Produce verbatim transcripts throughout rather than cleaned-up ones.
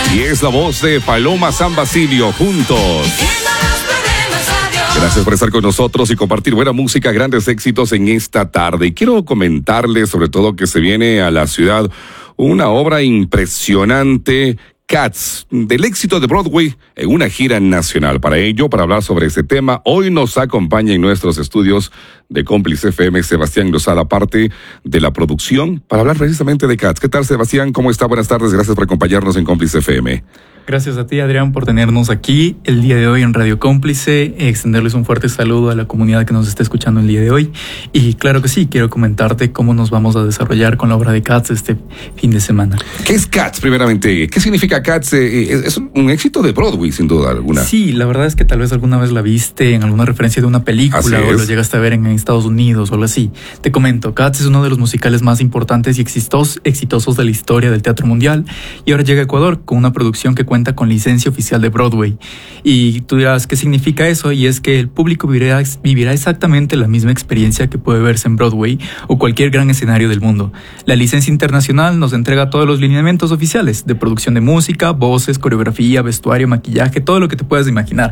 Y es la voz de Paloma San Basilio, juntos. Gracias por estar con nosotros y compartir buena música, grandes éxitos en esta tarde. Y quiero comentarles sobre todo que se viene a la ciudad una obra impresionante, Cats, del éxito de Broadway en una gira nacional. Para ello, para hablar sobre este tema, hoy nos acompaña en nuestros estudios de Cómplice F M Sebastián Lozada, parte de la producción, para hablar precisamente de Cats. ¿Qué tal, Sebastián? ¿Cómo está? Buenas tardes, gracias por acompañarnos en Cómplice F M. Gracias a ti, Adrián, por tenernos aquí el día de hoy en Radio Cómplice, extenderles un fuerte saludo a la comunidad que nos está escuchando el día de hoy. Y claro que sí, quiero comentarte cómo nos vamos a desarrollar con la obra de Cats este fin de semana. ¿Qué es Cats, primeramente? ¿Qué significa Cats? Es un éxito de Broadway, sin duda alguna. Sí, la verdad es que tal vez alguna vez la viste en alguna referencia de una película o lo llegaste a ver en Estados Unidos o algo así. Te comento, Cats es uno de los musicales más importantes y exitosos, exitosos de la historia del teatro mundial, y ahora llega a Ecuador con una producción que cuenta con licencia oficial de Broadway. Y tú dirás, ¿qué significa eso? Y es que el público vivirá, vivirá exactamente la misma experiencia que puede verse en Broadway o cualquier gran escenario del mundo. La licencia internacional nos entrega todos los lineamientos oficiales de producción de música, voces, coreografía, vestuario, maquillaje, todo lo que te puedas imaginar.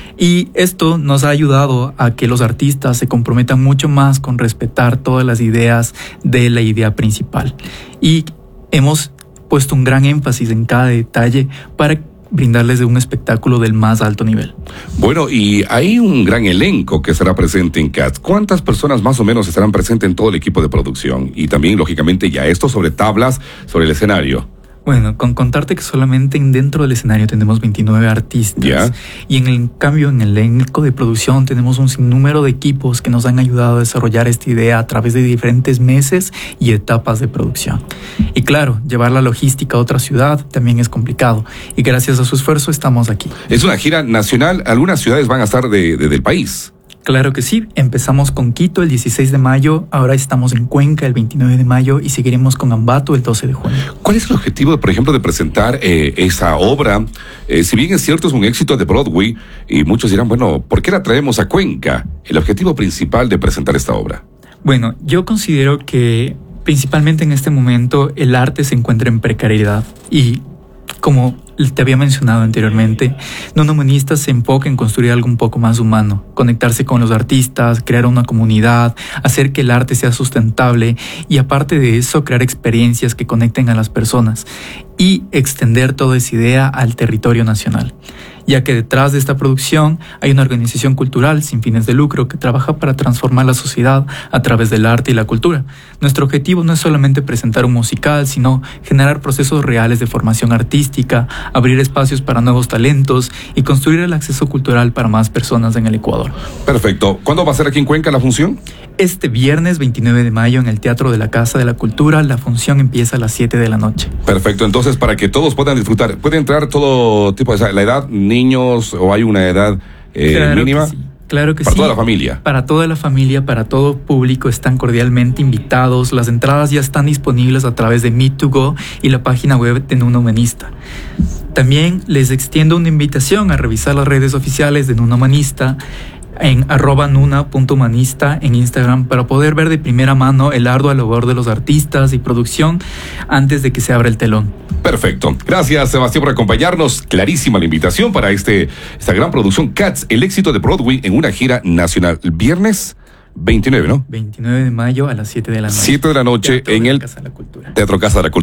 Y esto nos ha ayudado a que los artistas se comprometan mucho más con respetar todas las ideas de la idea principal. Y hemos puesto un gran énfasis en cada detalle para brindarles de un espectáculo del más alto nivel. Bueno, y hay un gran elenco que estará presente en Cats. ¿Cuántas personas más o menos estarán presentes en todo el equipo de producción? Y también, lógicamente, ya esto sobre tablas, sobre el escenario. Bueno, con contarte que solamente dentro del escenario tenemos veintinueve artistas. ¿Ya? Y en el cambio, en el elenco de producción tenemos un sinnúmero de equipos que nos han ayudado a desarrollar esta idea a través de diferentes meses y etapas de producción. Y claro, llevar la logística a otra ciudad también es complicado. Y gracias a su esfuerzo estamos aquí. Es una gira nacional. Algunas ciudades van a estar de, de, del país. Claro que sí, empezamos con Quito el dieciséis de mayo, ahora estamos en Cuenca el veintinueve de mayo y seguiremos con Ambato el doce de junio. ¿Cuál es el objetivo, por ejemplo, de presentar eh, esa obra? Eh, si bien es cierto, es un éxito de Broadway y muchos dirán, bueno, ¿por qué la traemos a Cuenca? El objetivo principal de presentar esta obra. Bueno, yo considero que principalmente en este momento el arte se encuentra en precariedad y como te había mencionado anteriormente, Nuno Humanista se enfoca en construir algo un poco más humano, conectarse con los artistas, crear una comunidad, hacer que el arte sea sustentable y aparte de eso crear experiencias que conecten a las personas y extender toda esa idea al territorio nacional, ya que detrás de esta producción hay una organización cultural sin fines de lucro que trabaja para transformar la sociedad a través del arte y la cultura. Nuestro objetivo no es solamente presentar un musical, sino generar procesos reales de formación artística, abrir espacios para nuevos talentos y construir el acceso cultural para más personas en el Ecuador. Perfecto. ¿Cuándo va a ser aquí en Cuenca la función? Este viernes veintinueve de mayo en el Teatro de la Casa de la Cultura. La función empieza a las siete de la noche. Perfecto. Entonces, para que todos puedan disfrutar, ¿puede entrar todo tipo de la edad, niños o hay una edad eh, claro mínima? Que sí. Claro que para sí. Para toda la familia. Para toda la familia, para todo público, están cordialmente invitados. Las entradas ya están disponibles a través de Meet to Go y la página web de Nuno Humanista. También les extiendo una invitación a revisar las redes oficiales de Nuno Humanista en arroba nuna.humanista en Instagram para poder ver de primera mano el arduo labor de los artistas y producción antes de que se abra el telón. Perfecto. Gracias, Sebastián, por acompañarnos. Clarísima la invitación para este esta gran producción Cats, el éxito de Broadway en una gira nacional. El viernes veintinueve, ¿no? veintinueve de mayo a las siete de la noche. siete de la noche Teatro en de el Casa de la Cultura. Teatro Casa de la Cultura.